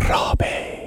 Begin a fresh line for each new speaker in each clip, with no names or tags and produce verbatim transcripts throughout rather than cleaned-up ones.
Rabe.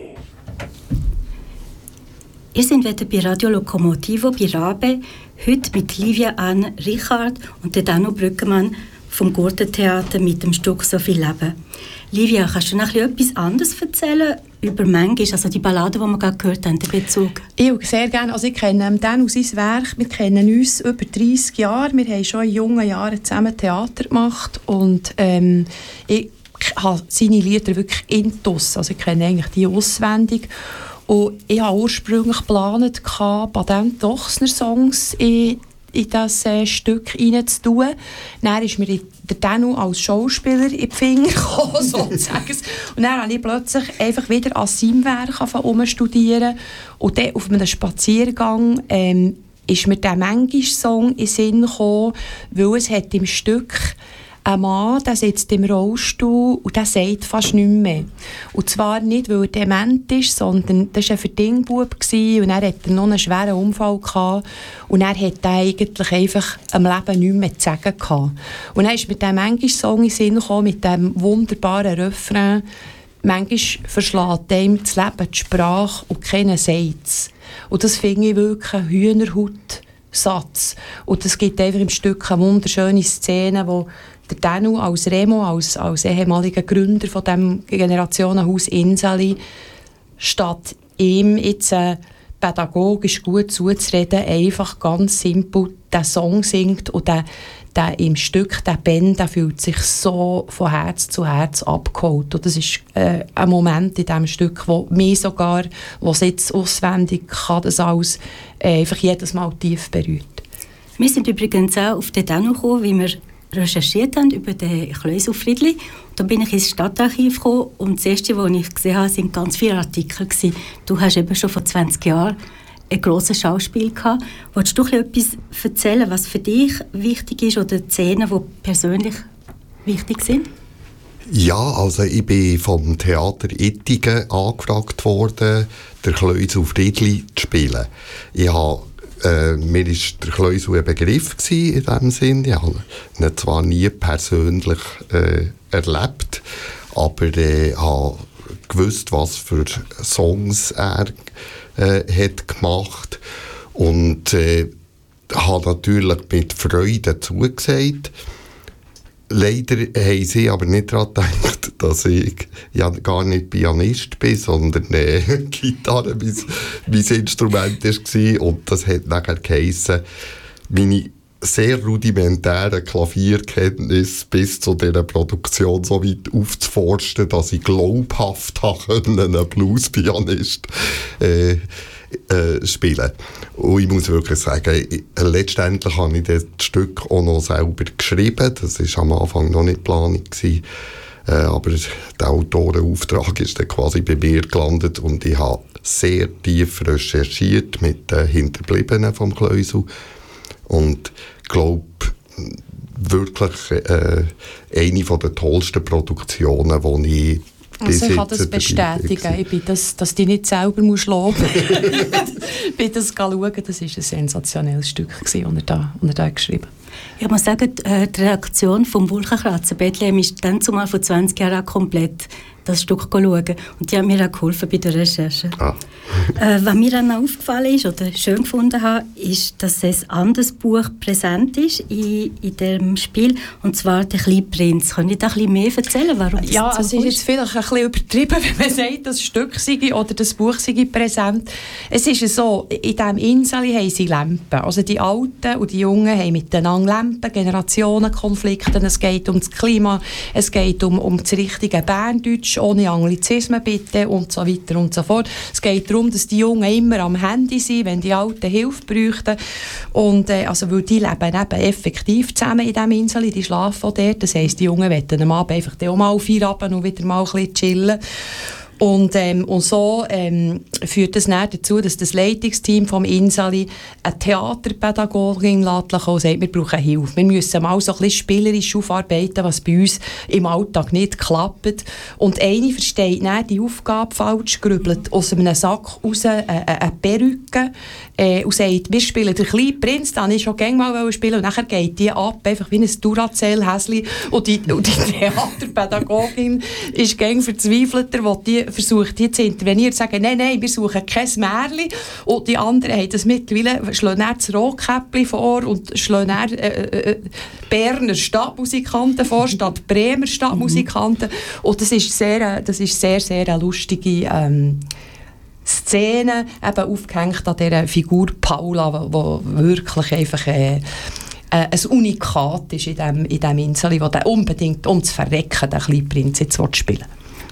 Ihr seid wieder bei Radio Lokomotivo bei Rabe, heute mit Livia Ann Richard und der Danu Brückemann vom Gurtentheater mit dem Stück «So viel Leben». Livia, kannst du noch etwas anderes erzählen über «Mangisch», also die Ballade, die wir gerade gehört haben, den Bezug?
Ich sehr gerne. Also ich kenne Danu sein Werk, wir kennen uns über dreissig Jahre, wir haben schon in jungen Jahren zusammen Theater gemacht und ähm, ich habe seine Lieder wirklich intus, also ich kenne eigentlich die auswendig. Und ich habe ursprünglich geplant, Patent-Dochsner-Songs in, in das äh, Stück reinzutun. Dann ist mir der Danu als Schauspieler in die Finger gekommen, sozusagen. Und dann habe ich plötzlich einfach wieder an seinem Werk herumstudieren. Und dann auf einem Spaziergang ähm, ist mir der Mangisch-Song in den Sinn gekommen, weil es hat im Stück ein Mann, der sitzt im Rollstuhl und der sagt fast nichts mehr. Und zwar nicht, weil er dement ist, sondern das war ein Verdingbub und er hatte noch einen schweren Unfall gehabt und er hatte eigentlich einfach am Leben nichts mehr zu sagen gehabt. Und dann ist mit diesem Mangisch-Song in den Sinn gekommen, mit diesem wunderbaren Refrain, manchmal verschlägt einem das Leben die Sprache und keiner sagt es. Und das finde ich wirklich ein Hühnerhaut-Satz. Und es gibt einfach im Stück eine wunderschöne Szene, wo der Danu als Remo, als, als ehemaliger Gründer von dem Generationenhaus Inseli, statt ihm jetzt äh, pädagogisch gut zuzureden, einfach ganz simpel den Song singt und der, der im Stück, der Ben, der fühlt sich so von Herz zu Herz abgeholt. Und das ist äh, ein Moment in diesem Stück, wo mich sogar, was jetzt auswendig kann, das alles äh, einfach jedes Mal tief berührt.
Wir sind übrigens auch auf den Danu gekommen, wie wir recherchiert haben über den Kleusel Friedli. Da bin ich ins Stadtarchiv gekommen und das erste, was ich gesehen habe, waren ganz viele Artikel gewesen. Du hast eben schon vor zwanzig Jahren ein grosses Schauspiel gehabt. Wolltest du etwas erzählen, was für dich wichtig ist oder Szenen, die persönlich wichtig sind?
Ja, also ich bin vom Theater Ittigen angefragt worden, den Kleusel Friedli zu spielen. Ich habe Äh, mir war der Kleusel ein Begriff gewesen, in diesem Sinn. Ich habe ihn zwar nie persönlich äh, erlebt, aber ich äh, habe gewusst, was für Songs er äh, hat gemacht und äh, habe natürlich mit Freude zugesagt. Leider haben sie aber nicht daran gedacht, dass ich ja gar nicht Pianist bin, sondern äh, Gitarre mein, mein Instrument war. Und das hat nachher geheissen, meine sehr rudimentären Klavierkenntnisse bis zu dieser Produktion so weit aufzuforsten, dass ich glaubhaft einen Blues-Pianist äh, Äh, spielen. Und ich muss wirklich sagen, ich, letztendlich habe ich das Stück auch noch selber geschrieben. Das war am Anfang noch nicht Planung gewesen. Äh, aber der Autorenauftrag ist dann quasi bei mir gelandet und ich habe sehr tief recherchiert mit den Hinterbliebenen vom Kleusel und glaube wirklich äh, eine der tollsten Produktionen, die ich
Also ich kann das bestätigen. Ich bin das, dass du nicht selber musst loben musst. Ich bin das schauen. Das war ein sensationelles Stück, das er da, da geschrieben hat.
Ich muss sagen, die Reaktion vom Wolkenkratzen Bethlehem ist dann zumal vor zwanzig Jahren auch komplett das Stück schauen. Und die haben mir auch geholfen bei der Recherche. Ah. äh, was mir dann auch aufgefallen ist oder schön gefunden habe, ist, dass ein anderes Buch präsent ist in, in dem Spiel, und zwar «Der kleine Prinz». Können Sie da ein bisschen mehr erzählen, warum das
ja,
so
also ist? Ja, es ist jetzt vielleicht ein bisschen übertrieben, wenn man sagt, das Stück sei oder das Buch sei präsent. Es ist so, in diesem Insel haben sie Lampen. Also die Alten und die Jungen haben miteinander Lampen, Generationenkonflikte. Es geht um das Klima, es geht um, um das richtige Berndeutsch, ohne Anglizismen bitte und so weiter und so fort. Es geht darum, dass die Jungen immer am Handy sind, wenn die Alten Hilfe bräuchten. Und, äh, also, weil die leben eben effektiv zusammen in diesem Insel, die schlafen auch dort. Das heisst, die Jungen wollen am Abend einfach auch mal feierabend und wieder mal ein bisschen chillen. Und, ähm, und so ähm, führt das dann dazu, dass das Leitungsteam vom Inseli eine Theaterpädagogin lässt und sagt, wir brauchen Hilfe. Wir müssen mal so ein bisschen spielerisch aufarbeiten, was bei uns im Alltag nicht klappt. Und eine versteht dann die Aufgabe falsch, grübelt aus einem Sack raus eine, eine Perücke äh, und sagt, wir spielen den kleinen Prinz, den ich schon gerne mal spielen und nachher geht die ab, einfach wie ein Duracell-Häsli. Und die, und die Theaterpädagogin ist gerne verzweifelter, will die versucht, die zu intervenieren, sagen, nein, nein, wir suchen kein Märchen. Und die anderen haben das mittlerweile, schlagen dann das Rotkäppli vor und schlagen dann äh, äh, Berner Stadtmusikanten vor, statt Bremer Stadtmusikanten. Mhm. Und das ist sehr, das ist sehr, sehr eine lustige ähm, Szene, eben aufgehängt an dieser Figur Paula, die wirklich einfach äh, ein Unikat ist in diesem in dem Insel, wo der unbedingt um zu verrecken, den kleinen Prinz jetzt spielen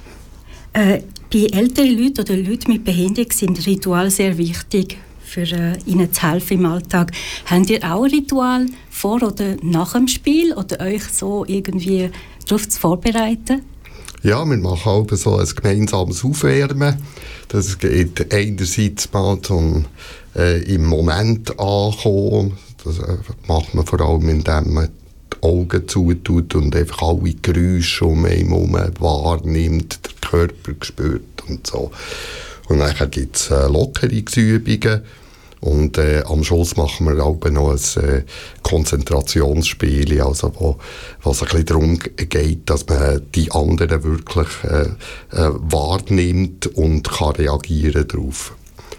äh, Bei älteren Leuten oder Leuten mit Behinderung sind Rituale sehr wichtig, für äh, ihnen zu helfen im Alltag. Habt ihr auch ein Ritual vor oder nach dem Spiel oder euch so irgendwie darauf zu vorbereiten?
Ja, wir machen auch so ein gemeinsames Aufwärmen. Das geht einerseits mal zum äh, im Moment ankommen. Das äh, macht man vor allem, indem man die Augen zutut und einfach alle Geräusche um einen herum wahrnimmt, den Körper spürt und so. Und dann gibt es äh, Lockerungsübungen. Und äh, am Schluss machen wir auch noch ein äh, Konzentrationsspiel, also wo, wo es ein bisschen darum geht, dass man die anderen wirklich äh, äh, wahrnimmt und kann reagieren darauf.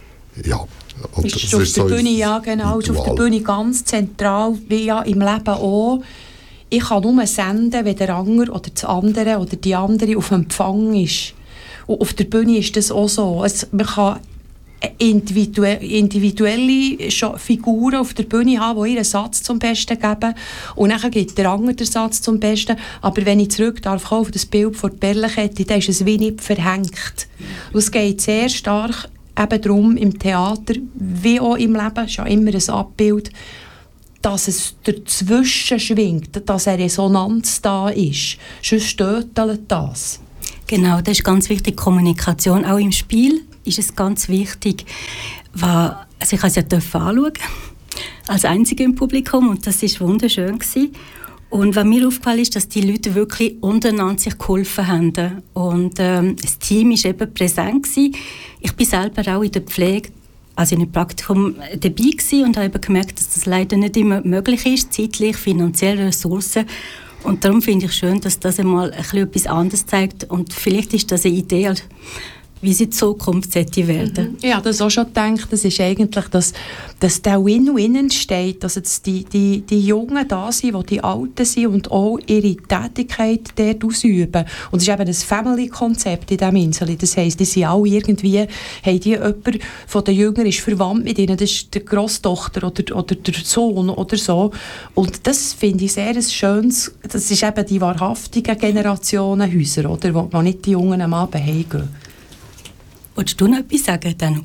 Ja. Und
ist das auf ist der so Bühne, ja genau, ist auf der Bühne ganz zentral, wie ja im Leben auch. Ich kann nur senden, wenn der andere oder das andere oder die andere auf Empfang ist. Und auf der Bühne ist das auch so. Es, man kann individuelle, individuelle Figuren auf der Bühne haben, die ihren Satz zum Besten geben. Und dann gibt der andere den Satz zum Besten. Aber wenn ich zurück darf auf das Bild von der Perlenkette, dann ist es wie nicht verhängt. Und es geht sehr stark eben darum, im Theater, wie auch im Leben, ist ja immer ein Abbild, dass es dazwischen schwingt, dass eine Resonanz da ist. Sonst stötelt das.
Genau, das ist ganz wichtig, Kommunikation. Auch im Spiel ist es ganz wichtig. Also ich durfte es ja anschauen, als Einzige im Publikum, und das war wunderschön gewesen. Und was mir aufgefallen ist, dass die Leute wirklich untereinander sich geholfen haben. Und ähm, das Team war eben präsent gewesen. Ich bin selber auch in der Pflege, also in einem Praktikum dabei gewesen und habe eben gemerkt, dass das leider nicht immer möglich ist, zeitlich, finanzielle Ressourcen. Und darum finde ich schön, dass das einmal ein bisschen etwas anderes zeigt. Und vielleicht ist das eine Idee, wie sie in Zukunft sollte werden.
Mhm. Ja, das auch schon gedacht, das ist eigentlich, dass, dass der Win-Win entsteht, dass jetzt die, die, die Jungen da sind, die die Alten sind und auch ihre Tätigkeit dort ausüben. Und es ist eben ein Family-Konzept in diesem Insel. Das heisst, die sind alle irgendwie, haben die jemand von den Jüngern ist verwandt mit ihnen, das ist die Grosstochter oder, oder der Sohn oder so. Und das finde ich sehr ein schönes, das ist eben die wahrhaftigen Generationenhäuser, oder, wo, wo nicht die Jungen am Abend heimgehen.
Wolltest du noch etwas sagen, Danu?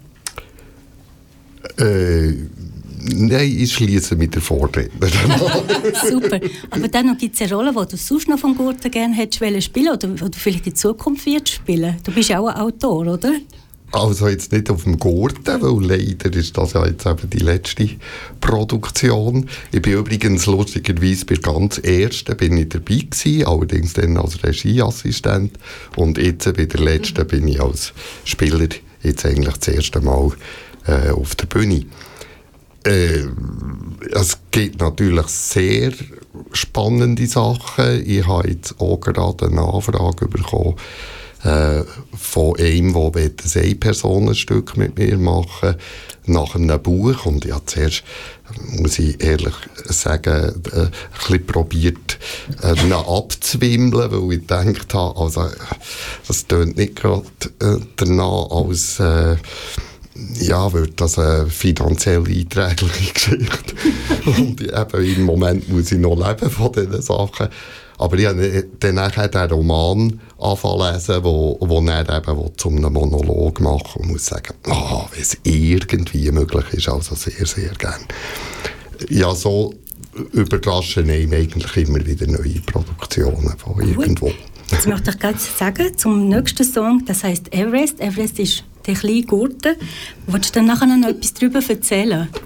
Äh, nein, ich schließe mit der Vorredner.
Super. Aber dann gibt es eine Rolle, die du sonst noch vom Gurten gerne hättest spielen oder die du vielleicht in Zukunft wirst spielen. Du bist ja auch ein Autor, oder?
Also jetzt nicht auf dem Gurten, weil leider ist das ja jetzt eben die letzte Produktion. Ich bin übrigens lustigerweise bei der ganz ersten bin ich dabei gewesen, allerdings dann als Regieassistent. Und jetzt bei der letzten bin ich als Spieler jetzt eigentlich das erste Mal äh, auf der Bühne. Äh, es gibt natürlich sehr spannende Sachen. Ich habe jetzt auch gerade eine Anfrage bekommen, Äh, von einem, der ein Ein-Personenstück mit mir machen nach einem Buch. Und ich habe zuerst, muss ich ehrlich sagen, äh, ein bisschen probiert, äh, ihn abzuwimmeln, weil ich gedacht habe, also, das tönt nicht gerade äh, danach als äh, ja, wird das eine finanziell einträgliche Geschichte. Und eben im Moment muss ich noch leben von diesen Sachen. Aber ich habe dann nachher den Roman anfangen zu lesen, wo, wo er eben zu einem Monolog machen und muss sagen, oh, wenn es irgendwie möglich ist, also sehr, sehr gerne. Ja, so überraschen einem eigentlich immer wieder neue Produktionen von irgendwo.
Jetzt möchte ich gerade sagen, zum nächsten Song, das heisst Everest. Everest ist der kleine Gurten. Wolltest du dann nachher noch etwas darüber erzählen?